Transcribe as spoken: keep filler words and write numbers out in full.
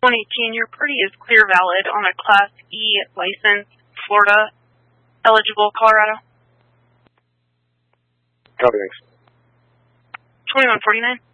one eighteen, your party is clear valid on a Class E license, Florida, eligible, Colorado. Copy, thanks. twenty-one forty-nine.